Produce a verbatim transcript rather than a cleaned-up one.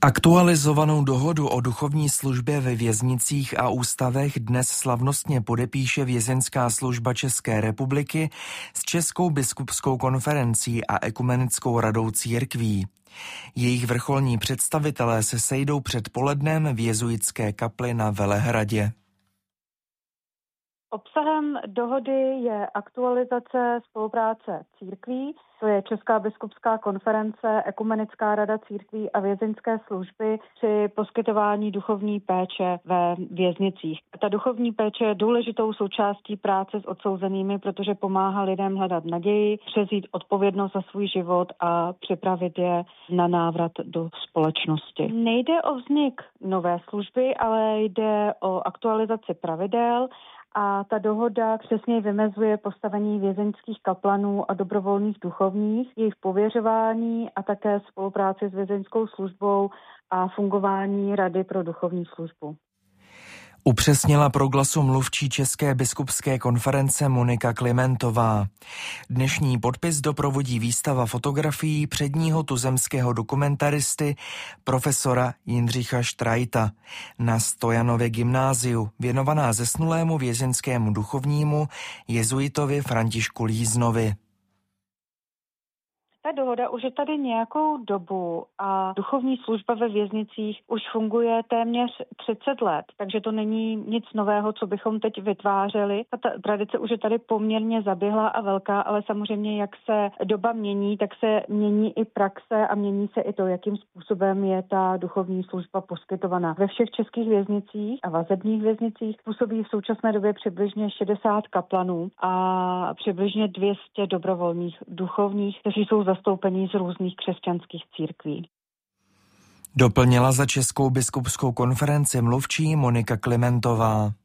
Aktualizovanou dohodu o duchovní službě ve věznicích a ústavech dnes slavnostně podepíše Vězeňská služba České republiky s Českou biskupskou konferencí a Ekumenickou radou církví. Jejich vrcholní představitelé se sejdou před polednem v jezuitské kapli na Velehradě. Obsahem dohody je aktualizace spolupráce církví, to je Česká biskupská konference, Ekumenická rada církví a vězeňské služby při poskytování duchovní péče ve věznicích. Ta duchovní péče je důležitou součástí práce s odsouzenými, protože pomáhá lidem hledat naději, převzít odpovědnost za svůj život a připravit je na návrat do společnosti. Nejde o vznik nové služby, ale jde o aktualizaci pravidel. A ta dohoda přesně vymezuje postavení vězeňských kaplanů a dobrovolných duchovních, jejich pověřování a také spolupráci s vězeňskou službou a fungování Rady pro duchovní službu. Upřesnila pro Glasu mluvčí České biskupské konference Monika Klimentová. Dnešní podpis doprovodí výstava fotografií předního tuzemského dokumentaristy profesora Jindřicha Štrajta na Stojanově gymnáziu, věnovaná zesnulému vězeňskému duchovnímu jezuitovi Františku Líznovi. Ta dohoda už je tady nějakou dobu a duchovní služba ve věznicích už funguje téměř třicet let, takže to není nic nového, co bychom teď vytvářeli. Ta tradice už je tady poměrně zaběhlá a velká, ale samozřejmě jak se doba mění, tak se mění i praxe a mění se i to, jakým způsobem je ta duchovní služba poskytovaná. Ve všech českých věznicích a vazebních věznicích působí v současné době přibližně šedesát kaplanů a přibližně dvě stě dobrovolných duchovních, kteří jsou zastoupení z různých křesťanských církví. Doplnila za Českou biskupskou konferenci mluvčí Monika Klimentová.